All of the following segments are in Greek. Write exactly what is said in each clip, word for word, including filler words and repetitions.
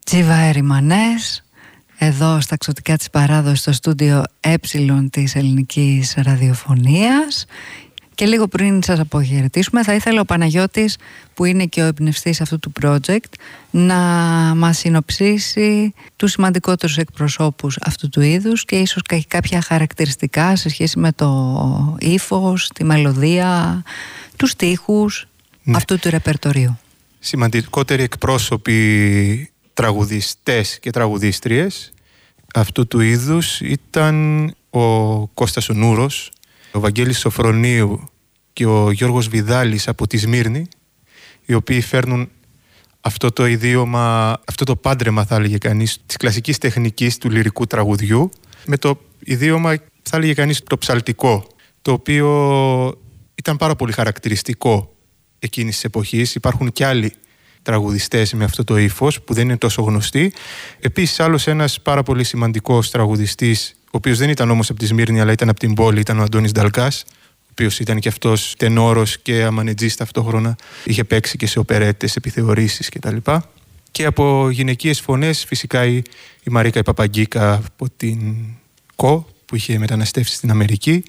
Τζίβα Ερημανές, εδώ στα Ξωτικά της Παράδοσης, στο στούντιο Ε της Ελληνικής Ραδιοφωνίας. Και λίγο πριν σας αποχαιρετήσουμε, θα ήθελα ο Παναγιώτης, που είναι και ο εμπνευστής αυτού του project, να μας συνοψίσει τους σημαντικότερους εκπροσώπους αυτού του είδους και ίσως κάποια χαρακτηριστικά σε σχέση με το ύφος, τη μελωδία, τους στίχους, ναι, αυτού του ρεπερτορίου. Σημαντικότεροι εκπρόσωποι τραγουδιστές και τραγουδίστριες αυτού του είδους ήταν ο Κώστας ο Νούρος, ο Βαγγέλης Σοφρονίου και ο Γιώργος Βιδάλης από τη Σμύρνη, οι οποίοι φέρνουν αυτό το ιδίωμα, αυτό το πάντρεμα, θα έλεγε κανείς, της κλασικής τεχνικής του λυρικού τραγουδιού με το ιδίωμα, θα έλεγε κανείς, το ψαλτικό, το οποίο ήταν πάρα πολύ χαρακτηριστικό εκείνης της εποχής. Υπάρχουν και άλλοι τραγουδιστές με αυτό το ύφος που δεν είναι τόσο γνωστοί. Επίσης, άλλος ένας πάρα πολύ σημαντικός τραγουδιστής, ο οποίος δεν ήταν όμως από τη Σμύρνη αλλά ήταν από την πόλη, ήταν ο Αντώνης Νταλκάς, ο οποίος ήταν και αυτός τενόρος και αμανετζής ταυτόχρονα. Είχε παίξει και σε οπερέτες, επιθεωρήσεις κτλ. Και από γυναικείες φωνές, φυσικά η, η Μαρίκα η Παπαγκίκα από την ΚΟ, που είχε μεταναστεύσει στην Αμερική.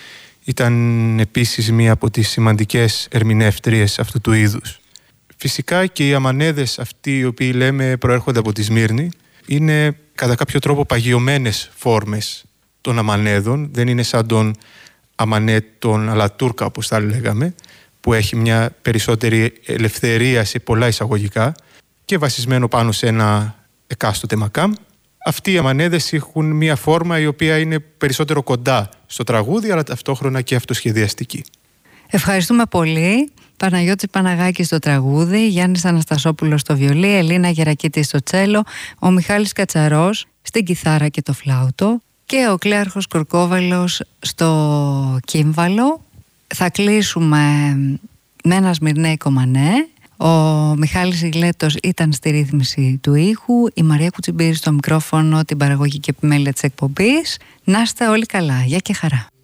Ήταν επίσης μία από τις σημαντικές ερμηνεύτριες αυτού του είδους. Φυσικά και οι αμανέδες αυτοί, οι οποίοι λέμε προέρχονται από τη Σμύρνη, είναι κατά κάποιο τρόπο παγιωμένες φόρμες των αμανέδων. Δεν είναι σαν τον αμανέ τον Αλατούρκα, όπως θα λέγαμε, που έχει μια περισσότερη ελευθερία σε πολλά εισαγωγικά και βασισμένο πάνω σε ένα εκάστοτε μακάμ. Αυτοί οι αμανέδες έχουν μια φόρμα η οποία είναι περισσότερο κοντά στο τραγούδι, αλλά ταυτόχρονα και αυτοσχεδιαστική. Ευχαριστούμε πολύ. Παναγιώτης Παναγάκης στο τραγούδι, Γιάννης Αναστασόπουλος στο βιολί, Ελίνα Γερακίτη στο τσέλο, ο Μιχάλης Κατσαρός στην κιθάρα και το φλάουτο και ο Κλέαρχος Κορκόβαλος στο κύμβαλο. Θα κλείσουμε με ένα σμυρνέικο μανέ. Ο Μιχάλης Ιγλέτος ήταν στη ρύθμιση του ήχου, η Μαρία Κουτσιμπήρη στο μικρόφωνο, την παραγωγή και επιμέλεια της εκπομπής. Να είστε όλοι καλά. Γεια και χαρά.